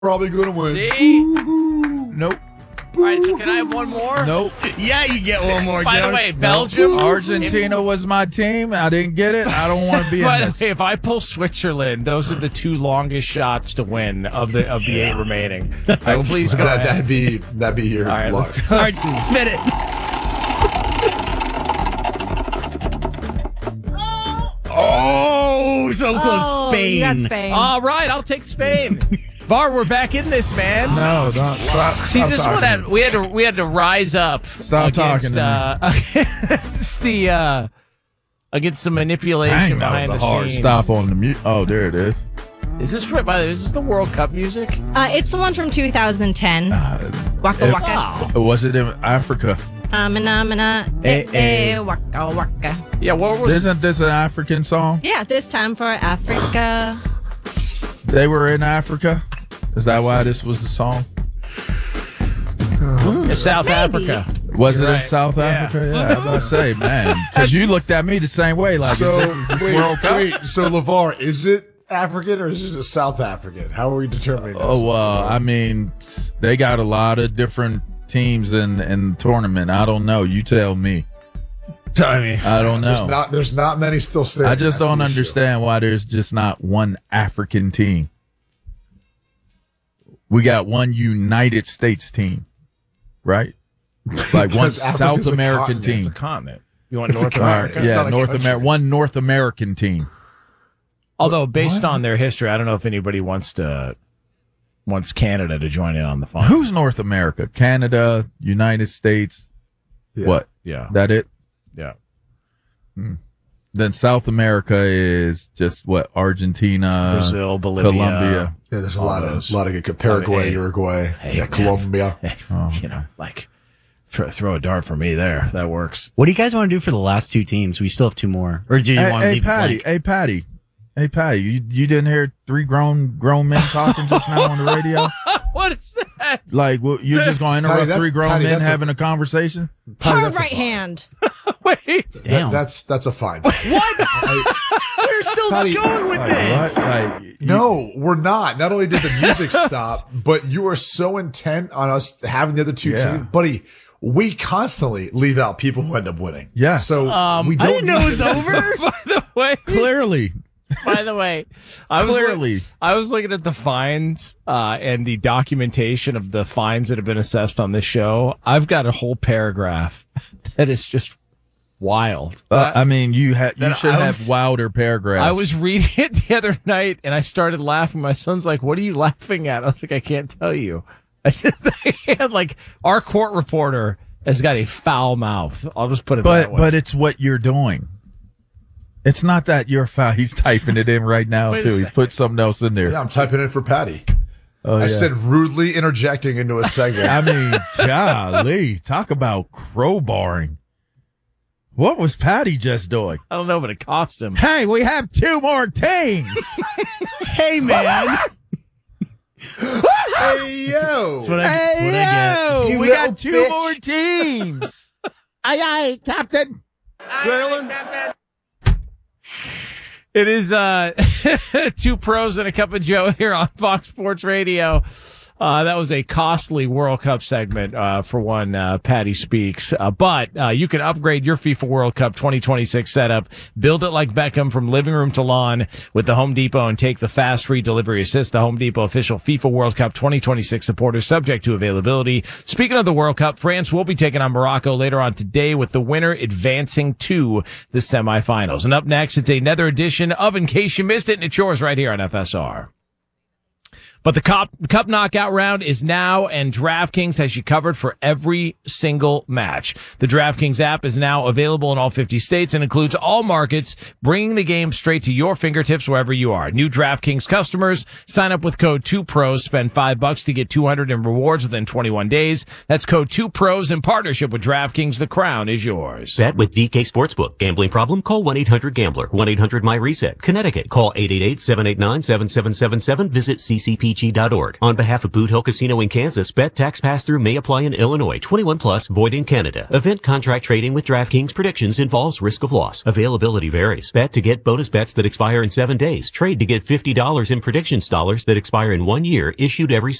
probably going to win. See? Nope. All right, so can I have one more? Nope. Yeah, you get one more. By the way, Belgium. Argentina was my team. I didn't get it. I don't want to be in But this. if I pull Switzerland, those are the two longest shots to win of the 8 remaining. All right, please go ahead. That'd be your All right, luck. let's All right, spit it. Oh, so close. Spain. You got Spain. All right, I'll take Spain. Var, we're back in this, man. No, don't stop. See, stop this talking. one we had to rise up. Stop against, talking against the manipulation Dang, that behind was the a hard scenes. stop on the mute. Oh, there it is. Is this the World Cup music? It's the one from 2010. Waka waka. Was it in Africa? Mana, waka waka. Yeah, what was? Isn't this an African song? Yeah, this time for Africa. They were in Africa. Is that why this was the song? South Maybe. Africa. Was it in right. South Africa? Yeah, I was gonna say, man, because you looked at me the same way. Like, So, is this World Cup? so LeVar, is it African or is it South African? How are we determining this? Oh, I mean, they got a lot of different teams in the tournament. I don't know. You tell me. I don't know. There's not many still standing. I just That's don't the issue. understand why there's just not one African team. We got one United States team, right? Like one Because South Africa's a American continent. It's a team. continent. You want It's a North continent. America? It's Yeah, not a North country. America. One North American team. Although based on their history, I don't know if anybody wants Canada to join in on the fun. Who's North America? Canada, United States. Yeah. What? Yeah, That it? yeah. Then South America is just what? Argentina, Brazil, Bolivia, Colombia. Yeah, there's a All lot those. of good. Paraguay, Hey. Uruguay, Hey, yeah, man. Colombia. You know, like throw a dart for me there. That works. What do you guys want to do for the last two teams? We still have two more. Or do you want to Hey, leave it Patty. blank? Hey, Patty. You didn't hear three grown men talking just now on the radio? What is that? Like, well, you're just going to Patty, interrupt that's- three grown Patty, men that's a- having a conversation? Patty, Hard that's a right fine. hand. Wait. Damn. That's a fine. What? We're still Patty, going with Like, this. what? Like, No, we're not. Not only did the music stop, but you are so intent on us having the other two Yeah. teams, buddy. We constantly leave out people who end up winning. Yeah. So we don't I didn't know it need was to- over. By the way, Clearly. I was Clearly. I was looking at the fines and the documentation of the fines that have been assessed on this show. I've got a whole paragraph that is just wild. I mean, you should I have was- wilder paragraphs. I was reading it the other night and I started laughing. My son's like, "What are you laughing at?" I was like, "I can't tell you." I had like our court reporter has got a foul mouth. I'll just put it that way. But it's what you're doing. It's not that you're foul. He's typing it in right now, Wait a too. He's second. put something else in there. Yeah, I'm typing in for Patty. Oh, I yeah. said rudely interjecting into a segment. I mean, golly, talk about crowbarring. What was Patty just doing? I don't know, but it cost him. Hey, we have two more teams. Hey, man. Hey yo! That's what I get. we got two more teams. Aye, Captain. It is two pros and a cup of Joe here on Fox Sports Radio. That was a costly World Cup segment for one, Patty Speaks. But you can upgrade your FIFA World Cup 2026 setup. Build it like Beckham from living room to lawn with the Home Depot and take the fast free delivery assist. The Home Depot official FIFA World Cup 2026 supporter subject to availability. Speaking of the World Cup, France will be taking on Morocco later on today with the winner advancing to the semifinals. And up next, it's another edition of In Case You Missed It, and it's yours right here on FSR. But the Cup knockout round is now, and DraftKings has you covered for every single match. The DraftKings app is now available in all 50 states and includes all markets, bringing the game straight to your fingertips wherever you are. New DraftKings customers sign up with code 2PROS, spend $5 to get 200 in rewards within 21 days. That's code 2PROS in partnership with DraftKings. The crown is yours. Bet with DK Sportsbook. Gambling problem? Call 1-800-GAMBLER. 1-800-MY-RESET. Connecticut. Call 888-789-7777. Visit ccp bdg.org. On behalf of Boot Hill Casino in Kansas, bet tax pass-through may apply in Illinois. 21 plus, void in Canada. Event contract trading with DraftKings predictions involves risk of loss. Availability varies. Bet to get bonus bets that expire in 7 days. Trade to get $50 in predictions dollars that expire in 1 year, issued every